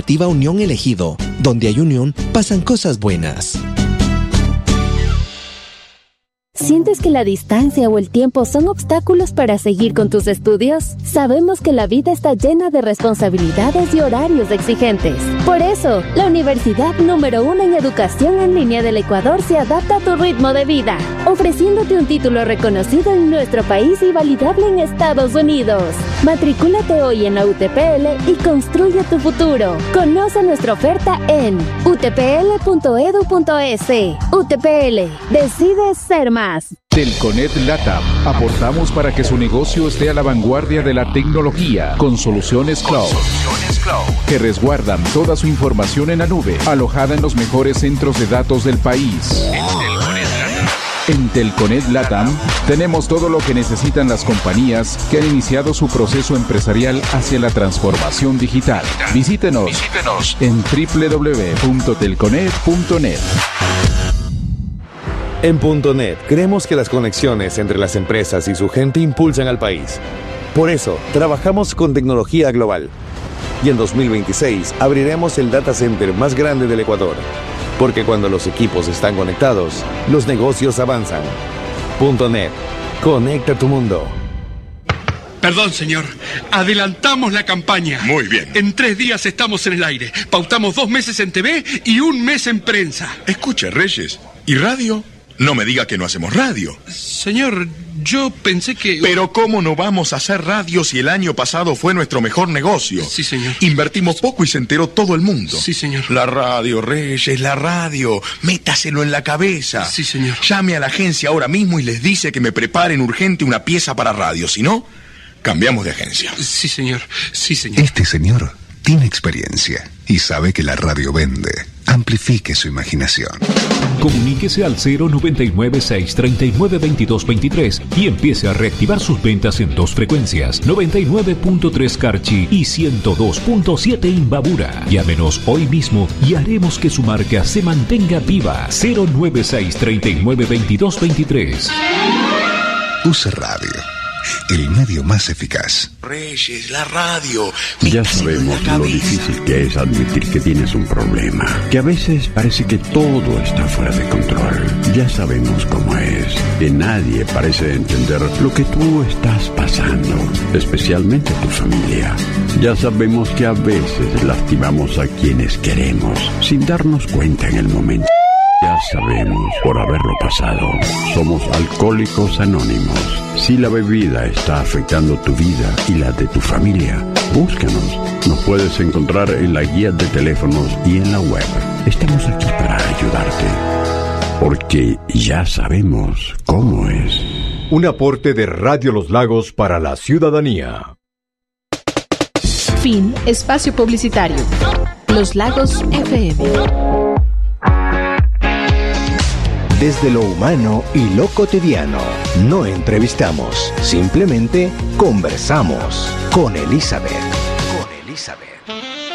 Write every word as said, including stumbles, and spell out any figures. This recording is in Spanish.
Cooperativa Unión Elegido. Donde hay unión, pasan cosas buenas. ¿Sientes que la distancia o el tiempo son obstáculos para seguir con tus estudios? Sabemos que la vida está llena de responsabilidades y horarios exigentes. Por eso, la universidad número uno en educación en línea del Ecuador se adapta a tu ritmo de vida, ofreciéndote un título reconocido en nuestro país y validable en Estados Unidos. Matricúlate hoy en la U T P L y construye tu futuro. Conoce nuestra oferta en u t p l punto e d u punto e s. U T P L, decide ser más. Telconet LATAM. Aportamos para que su negocio esté a la vanguardia de la tecnología con soluciones cloud, soluciones cloud que resguardan toda su información en la nube, alojada en los mejores centros de datos del país. En Telconet LATAM tenemos todo lo que necesitan las compañías que han iniciado su proceso empresarial hacia la transformación digital. Visítenos, Visítenos. en doble u doble u doble u punto telconet punto net. En Punto Net creemos que las conexiones entre las empresas y su gente impulsan al país. Por eso, trabajamos con tecnología global. Y en dos mil veintiséis abriremos el data center más grande del Ecuador. Porque cuando los equipos están conectados, los negocios avanzan. Punto Net. Conecta tu mundo. Perdón, señor. Adelantamos la campaña. Muy bien. En tres días estamos en el aire. Pautamos dos meses en T V y un mes en prensa. Escuche, Reyes. ¿Y radio? No me diga que no hacemos radio. Señor, yo pensé que... Pero ¿cómo no vamos a hacer radio si el año pasado fue nuestro mejor negocio? Sí, señor. Invertimos poco y se enteró todo el mundo. Sí, señor. La radio, Reyes, la radio. Métaselo en la cabeza. Sí, señor. Llame a la agencia ahora mismo y les dice que me preparen urgente una pieza para radio. Si no, cambiamos de agencia. Sí, señor. Sí, señor. Este señor tiene experiencia y sabe que la radio vende. Amplifique su imaginación. Comuníquese al cero noventa y nueve, seiscientos treinta y nueve, veintidós veintitrés y empiece a reactivar sus ventas en dos frecuencias, noventa y nueve punto tres Carchi y ciento dos punto siete Imbabura. Llámenos hoy mismo y haremos que su marca se mantenga viva. cero nueve seis, treinta y nueve, veintidós veintitrés. Use radio, el medio más eficaz. Reyes, la radio. Ya sabemos lo difícil que es admitir que tienes un problema, que a veces parece que todo está fuera de control. Ya sabemos cómo es, que nadie parece entender lo que tú estás pasando, especialmente tu familia. Ya sabemos que a veces lastimamos a quienes queremos, sin darnos cuenta en el momento. Ya sabemos, por haberlo pasado, somos Alcohólicos Anónimos. Si la bebida está afectando tu vida y la de tu familia, búscanos. Nos puedes encontrar en la guía de teléfonos y en la web. Estamos aquí para ayudarte, porque ya sabemos cómo es. Un aporte de Radio Los Lagos para la ciudadanía. Fin. Espacio publicitario. Los Lagos F M. Desde lo humano y lo cotidiano, no entrevistamos, simplemente conversamos con Elizabeth.